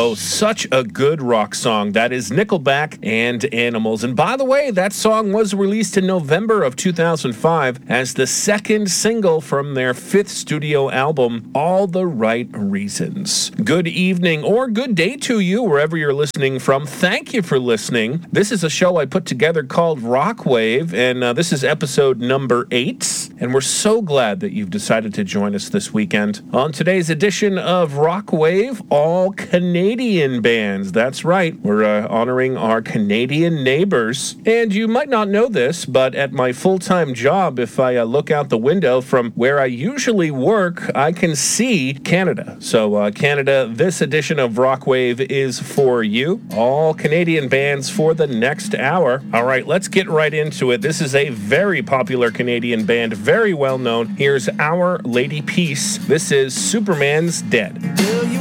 Oh, such a good rock song. That is Nickelback and Animals. And by the way, that song was released in November of 2005 as the second single from their fifth studio album, All the Right Reasons. Good evening or good day to you, wherever you're listening from. Thank you for listening. This is a show I put together called Rockwave, and this is episode number 8. And we're so glad that you've decided to join us this weekend. On today's edition of Rockwave, all Canadian bands. That's right, we're honoring our Canadian neighbors. And you might not know this, but at my full-time job, if I look out the window from where I usually work, I can see Canada. So Canada, this edition of Rockwave is for you. All Canadian bands for the next hour. All right, let's get right into it. This is a very popular Canadian band, very well known. Here's Our Lady Peace. This is Superman's Dead. Will you